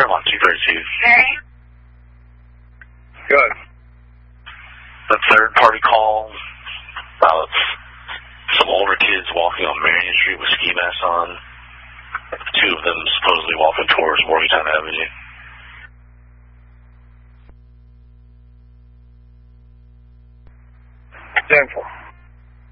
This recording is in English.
Fairmont 232. Good. The third party call about some older kids walking on Marion Street with ski masks on. Two of them supposedly walking towards Morgantown Avenue. Dental.